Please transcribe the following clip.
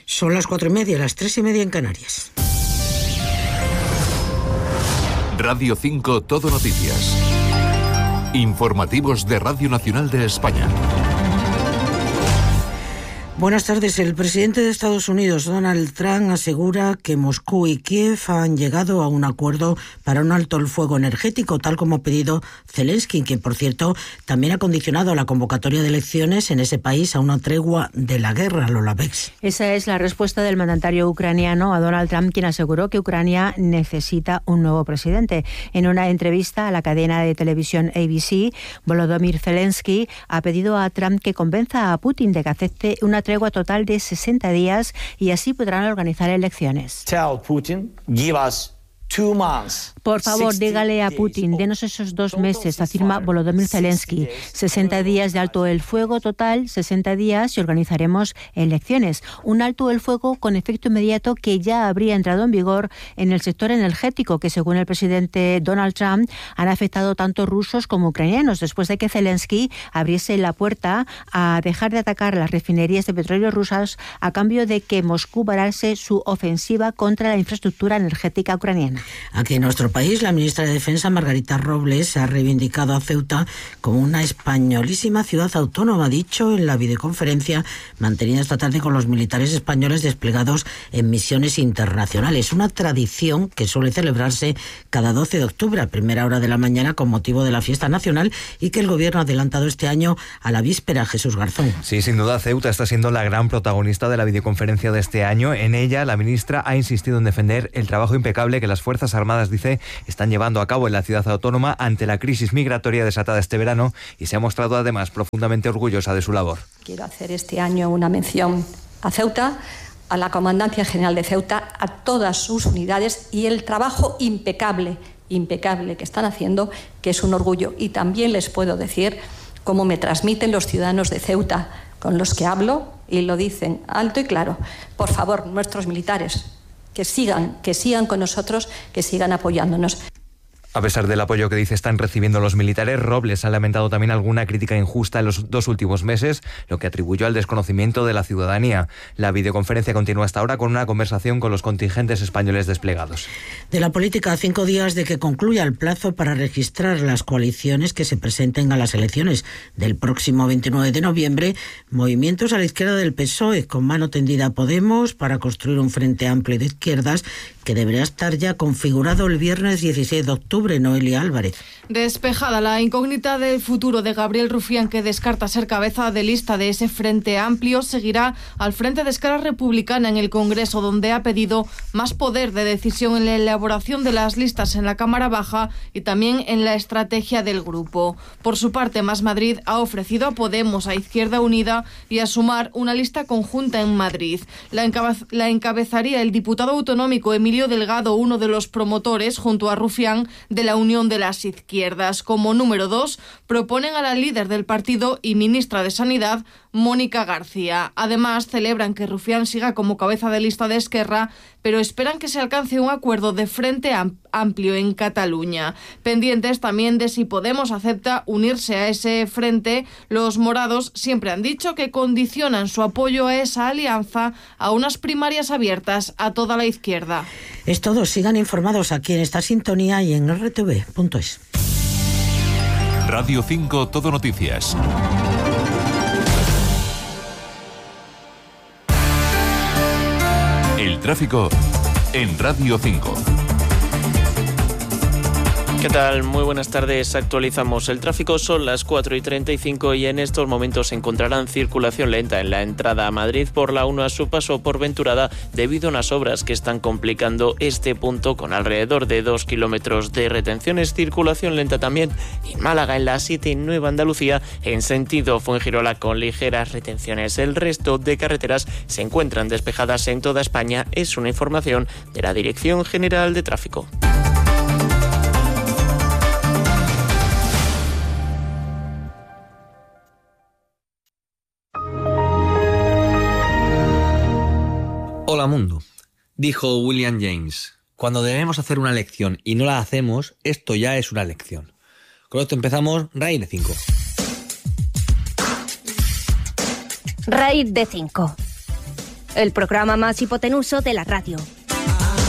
Son las 4:30, las 3:30 en Canarias. Radio 5 Todo Noticias. Informativos de Radio Nacional de España. Buenas tardes. El presidente de Estados Unidos, Donald Trump, asegura que Moscú y Kiev han llegado a un acuerdo para un alto el fuego energético, tal como ha pedido Zelensky, que, por cierto, también ha condicionado la convocatoria de elecciones en ese país a una tregua de la guerra. Lola Bex. Esa es la respuesta del mandatario ucraniano a Donald Trump, quien aseguró que Ucrania necesita un nuevo presidente. En una entrevista a la cadena de televisión ABC, Volodymyr Zelensky ha pedido a Trump que convenza a Putin de que acepte una tregua total de 60 días y así podrán organizar elecciones. Tell Putin, give us 2 months. Por favor, dígale a Putin, denos esos 2 meses, afirma Volodymyr Zelensky. 60 días de alto el fuego total, 60 días y organizaremos elecciones. Un alto el fuego con efecto inmediato que ya habría entrado en vigor en el sector energético, que según el presidente Donald Trump han afectado tanto rusos como ucranianos, después de que Zelensky abriese la puerta a dejar de atacar las refinerías de petróleo rusas a cambio de que Moscú parase su ofensiva contra la infraestructura energética ucraniana. Aquí en nuestro país, la ministra de Defensa, Margarita Robles, ha reivindicado a Ceuta como una españolísima ciudad autónoma, ha dicho en la videoconferencia mantenida esta tarde con los militares españoles desplegados en misiones internacionales. Una tradición que suele celebrarse cada 12 de octubre, a primera hora de la mañana, con motivo de la fiesta nacional, y que el Gobierno ha adelantado este año a la víspera. Jesús Garzón. Sí, sin duda, Ceuta está siendo la gran protagonista de la videoconferencia de este año. En ella, la ministra ha insistido en defender el trabajo impecable que las Fuerzas Armadas, dice, están llevando a cabo en la ciudad autónoma ante la crisis migratoria desatada este verano, y se ha mostrado además profundamente orgullosa de su labor. Quiero hacer este año una mención a Ceuta, a la Comandancia General de Ceuta, a todas sus unidades y el trabajo impecable que están haciendo, que es un orgullo. Y también les puedo decir cómo me transmiten los ciudadanos de Ceuta con los que hablo, y lo dicen alto y claro: por favor, nuestros militares, que sigan con nosotros, que sigan apoyándonos. A pesar del apoyo que dice están recibiendo los militares, Robles ha lamentado también alguna crítica injusta en los 2 últimos meses, lo que atribuyó al desconocimiento de la ciudadanía. La videoconferencia continúa hasta ahora con una conversación con los contingentes españoles desplegados. De la política, a 5 días de que concluya el plazo para registrar las coaliciones que se presenten a las elecciones del próximo 29 de noviembre, movimientos a la izquierda del PSOE, con mano tendida a Podemos, para construir un frente amplio de izquierdas que deberá estar ya configurado el viernes 16 de octubre. Noelia Álvarez. Despejada la incógnita del futuro de Gabriel Rufián, que descarta ser cabeza de lista de ese Frente Amplio, seguirá al frente de Esquerra Republicana en el Congreso, donde ha pedido más poder de decisión en la elaboración de las listas en la Cámara Baja y también en la estrategia del grupo. Por su parte, Más Madrid ha ofrecido a Podemos, a Izquierda Unida y a Sumar una lista conjunta en Madrid. La encabezaría el diputado autonómico Emilio Delgado, uno de los promotores, junto a Rufián, de la Unión de las Izquierdas. Como número 2, proponen a la líder del partido y ministra de Sanidad, Mónica García. Además, celebran que Rufián siga como cabeza de lista de Esquerra, pero esperan que se alcance un acuerdo de Frente Amplio en Cataluña. Pendientes también de si Podemos acepta unirse a ese frente, los morados siempre han dicho que condicionan su apoyo a esa alianza a unas primarias abiertas a toda la izquierda. Es todo. Sigan informados aquí en esta sintonía y en rtv.es. Radio 5 Todo Noticias. El tráfico en Radio 5. ¿Qué tal? Muy buenas tardes. Actualizamos el tráfico. Son las 4:35 y en estos momentos se encontrarán circulación lenta en la entrada a Madrid por la 1 a su paso por Venturada, debido a unas obras que están complicando este punto con alrededor de 2 kilómetros de retenciones. Circulación lenta también en Málaga, en la 7 y Nueva Andalucía, en sentido Fuengirola, con ligeras retenciones. El resto de carreteras se encuentran despejadas en toda España. Es una información de la Dirección General de Tráfico. Hola mundo, dijo William James. Cuando debemos hacer una lección y no la hacemos, esto ya es una lección. Con esto empezamos Raíz de 5. Raíz de 5. el programa más hipotenuso de la radio.